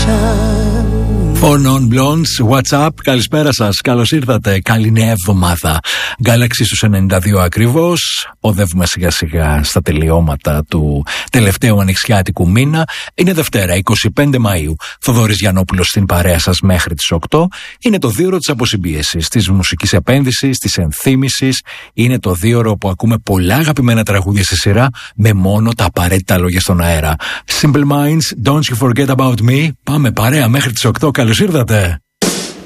Four Non Blondes, what's up, καλησπέρα σας, καλώς ήρθατε, καλή νέα εβδομάδα. Galaxy στους 92 ακριβώς, οδεύουμε σιγά σιγά στα τελειώματα του τελευταίου ανοιξιάτικου μήνα. Είναι Δευτέρα, 25 Μαΐου, Θοδωρής Γιαννόπουλος στην παρέα σας μέχρι τις 8. Είναι το δίωρο της αποσυμπίεσης, της μουσικής επένδυσης, της ενθύμησης. Είναι το δίωρο που ακούμε πολλά αγαπημένα τραγούδια στη σειρά με μόνο τα απαραίτητα λόγια στον αέρα. Simple Minds, Don't You Forget About Me. Πάμε παρέα μέχρι τις 8. Καλώς ήρθατε.